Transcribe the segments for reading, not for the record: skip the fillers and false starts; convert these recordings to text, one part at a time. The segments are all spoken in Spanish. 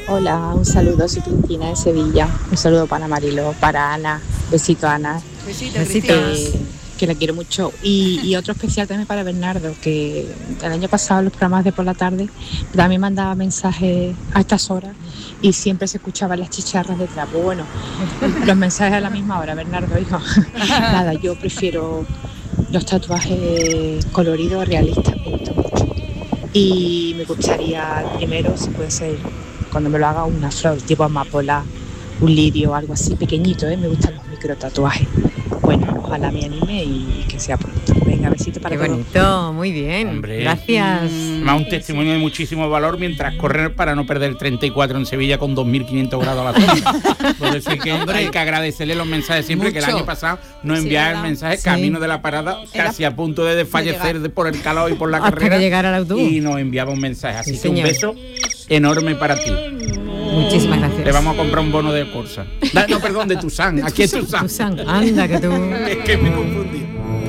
Hola, un saludo, soy Cristina de Sevilla. Un saludo para Marilo, para Ana. Besito, Ana. Besitos. Que la quiero mucho. Y otro especial también para Bernardo, que el año pasado en los programas de por la tarde también mandaba mensajes a estas horas y siempre se escuchaban las chicharras detrás. Pues bueno, los mensajes a la misma hora, Bernardo, hijo. Nada, yo prefiero los tatuajes coloridos, realistas, me gustan mucho. Y me gustaría el primero, si puede ser, cuando me lo haga, una flor tipo amapola, un lirio, algo así pequeñito, ¿eh? Me gustan los micro tatuajes. Bueno, ojalá me anime y que sea pronto. Venga, besito para Qué todos. bonito, muy bien. Hombre, Gracias. Además, un testimonio de muchísimo valor mientras correr para no perder 34 en Sevilla con 2.500 grados a la sombra. Por eso hay que agradecerle los mensajes siempre, que el año pasado nos enviaba el mensaje camino de la parada, casi a punto de desfallecer por el calor y por la carrera. Hasta que llegara el autobús. Y nos enviaba un mensaje. Así que señor. un beso enorme para ti. Muchísimas gracias. Le vamos a comprar un bono de Corsa. No, perdón, de Tucson. Aquí es Tucson. Tucson, anda que tú. Es que me confundí.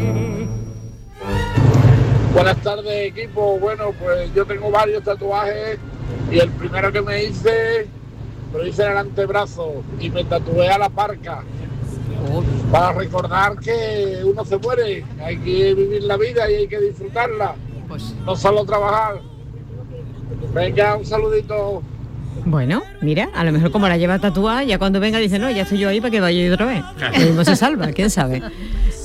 Buenas tardes, equipo. Bueno, pues yo tengo varios tatuajes y el primero que me hice en el antebrazo y me tatué a la parca para recordar que uno se muere, hay que vivir la vida y hay que disfrutarla, no solo trabajar. Venga, un saludito. Bueno, mira, a lo mejor como la lleva tatuada, ya cuando venga dice, no, ya estoy yo ahí para que vaya yo otra vez. Lo mismo se salva, quién sabe.